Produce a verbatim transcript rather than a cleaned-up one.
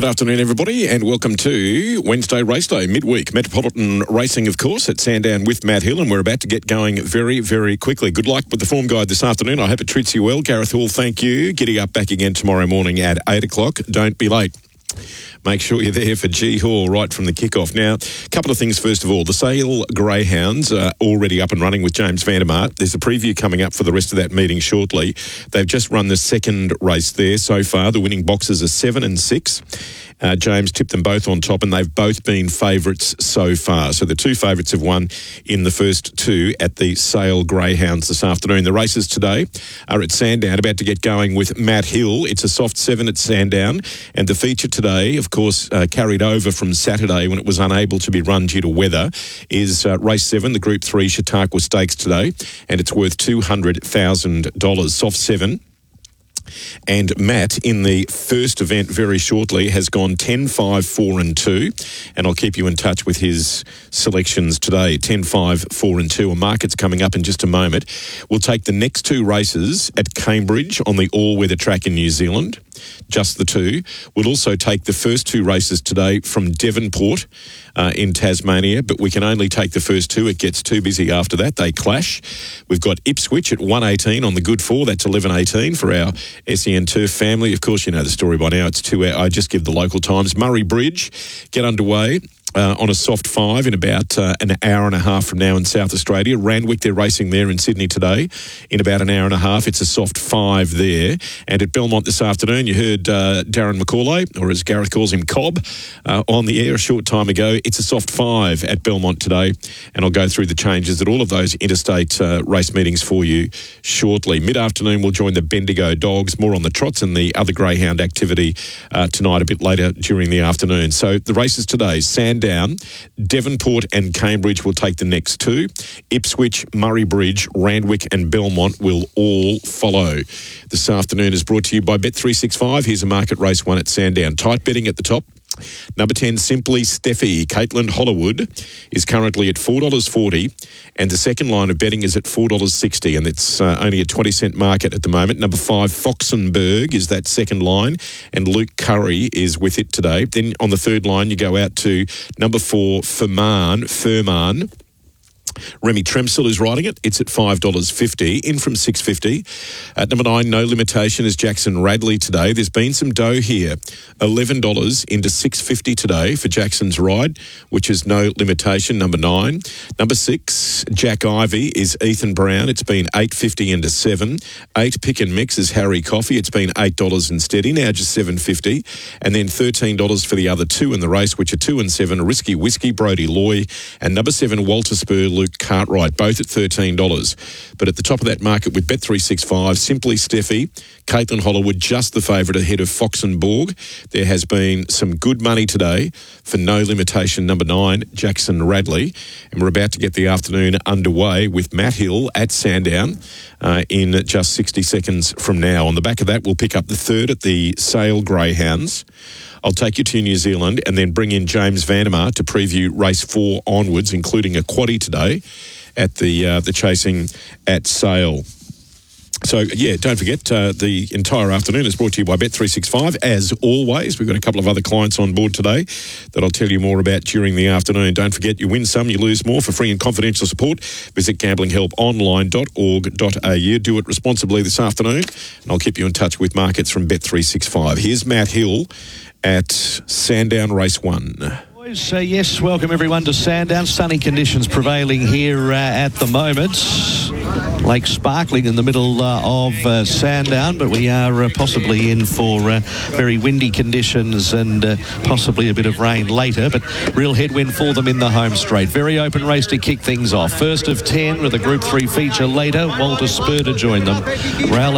Good afternoon, everybody, and welcome to Wednesday Race Day, midweek. Metropolitan Racing, of course, at Sandown with Matt Hill, and we're about to get going very, very quickly. Good luck with the form guide this afternoon. I hope it treats you well. Gareth Hall, thank you. Giddy up back again tomorrow morning at eight o'clock. Don't be late. Make sure you're there for G Hall right from the kickoff. Now, a couple of things first of all. The Sale Greyhounds are already up and running with James Vandermart. There's a preview coming up for the rest of that meeting shortly. They've just run the second race there so far. The winning boxes are seven and six. Uh, James tipped them both on top, and they've both been favourites so far. So the two favourites have won in the first two at the Sale Greyhounds this afternoon. The races today are at Sandown, about to get going with Matt Hill. It's a soft seven at Sandown, and the feature today, of course, uh, carried over from Saturday when it was unable to be run due to weather, is uh, race seven, the Group three Chautauqua Stakes today, and it's worth two hundred thousand dollars. Soft seven. And Matt, in the first event very shortly, has gone ten, five, four and two. And I'll keep you in touch with his selections today. ten, five, four and two. A market's coming up in just a moment. We'll take the next two races at Cambridge on the all-weather track in New Zealand. Just the two. We'll also take the first two races today from Devonport uh, in Tasmania, but we can only take the first two. It gets too busy after that. They clash. We've got Ipswich at one eighteen on the good four. That's eleven eighteen for our S E N Turf family. Of course, you know the story by now. It's two hours. I just give the local times. Murray Bridge, get underway. Uh, on a soft five in about uh, an hour and a half from now in South Australia. Randwick, they're racing there in Sydney today in about an hour and a half. It's a soft five there. And at Belmont this afternoon, you heard uh, Darren McCauley, or as Gareth calls him, Cobb, uh, on the air a short time ago. It's a soft five at Belmont today. And I'll go through the changes at all of those interstate uh, race meetings for you shortly. Mid-afternoon, we'll join the Bendigo Dogs, more on the trots and the other greyhound activity uh, tonight a bit later during the afternoon. So the races today, Sand Down, Devonport and Cambridge will take the next two. Ipswich, Murray Bridge, Randwick and Belmont will all follow. This afternoon is brought to you by Bet three sixty-five. Here's a market race one at Sandown. Tight betting at the top. Number ten, Simply Steffi. Caitlin Hollywood is currently at four dollars forty, and the second line of betting is at four dollars sixty, and it's uh, only a twenty cent market at the moment. Number five, Foxenberg is that second line, and Luke Curry is with it today. Then on the third line, you go out to number four, Ferman, Ferman. Remy Tremsel is riding it. It's at five dollars fifty, in from six dollars fifty. At number nine, No Limitation, is Jackson Radley today. There's been some dough here. eleven dollars into six dollars fifty today for Jackson's ride, which is No Limitation, number nine. Number six, Jack Ivy, is Ethan Brown. It's been eight dollars fifty into seven. Eight, Pick and Mix, is Harry Coffey. It's been eight dollars and steady, now just seven dollars fifty. And then thirteen dollars for the other two in the race, which are two and seven, Risky Whiskey, Brody Loy, and number seven, Walter Spur, Luke Cartwright, both at thirteen dollars. But at the top of that market with Bet three sixty-five, Simply Steffi, Caitlin Hollywood, just the favourite ahead of Foxenberg. There has been some good money today for No Limitation, number nine, Jackson Radley. And we're about to get the afternoon underway with Matt Hill at Sandown uh, in just sixty seconds from now. On the back of that, we'll pick up the third at the Sale Greyhounds. I'll take you to New Zealand and then bring in James Vandermart to preview race four onwards, including a quaddie today at the uh, the chasing at Sale. So, yeah, don't forget, uh, the entire afternoon is brought to you by Bet three sixty-five. As always, we've got a couple of other clients on board today that I'll tell you more about during the afternoon. Don't forget, you win some, you lose more. For free and confidential support, visit gambling help online dot org dot a u. Do it responsibly this afternoon, and I'll keep you in touch with markets from Bet three sixty-five. Here's Matt Hill at Sandown Race one. Boys, uh, yes, welcome everyone to Sandown. Sunny conditions prevailing here uh, at the moment. Lake sparkling in the middle uh, of uh, Sandown, but we are uh, possibly in for uh, very windy conditions and uh, possibly a bit of rain later, but real headwind for them in the home straight. Very open race to kick things off. First of ten with a Group three feature later. Walter Spur to join them. Rail